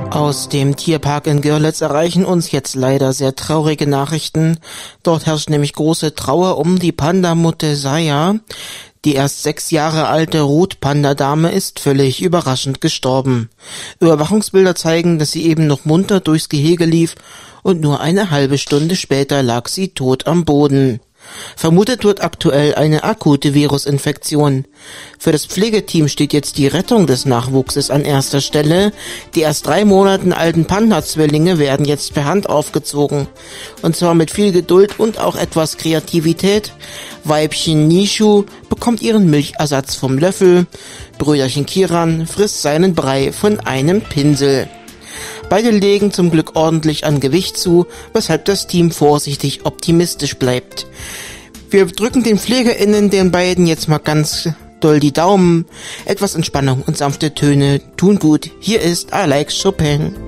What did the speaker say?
Aus dem Tierpark in Görlitz erreichen uns jetzt leider sehr traurige Nachrichten. Dort herrscht nämlich große Trauer um die Pandamutter Saya. Die erst 6 Jahre alte Rotpanda-Dame ist völlig überraschend gestorben. Überwachungsbilder zeigen, dass sie eben noch munter durchs Gehege lief und nur eine halbe Stunde später lag sie tot am Boden. Vermutet wird aktuell eine akute Virusinfektion. Für das Pflegeteam steht jetzt die Rettung des Nachwuchses an erster Stelle. Die erst 3 Monaten alten Panda-Zwillinge werden jetzt per Hand aufgezogen. Und zwar mit viel Geduld und auch etwas Kreativität. Weibchen Nishu bekommt ihren Milchersatz vom Löffel. Brüderchen Kiran frisst seinen Brei von einem Pinsel. Beide legen zum Glück ordentlich an Gewicht zu, weshalb das Team vorsichtig optimistisch bleibt. Wir drücken den PflegerInnen den beiden jetzt mal ganz doll die Daumen. Etwas Entspannung und sanfte Töne tun gut. Hier ist I Like Chopin.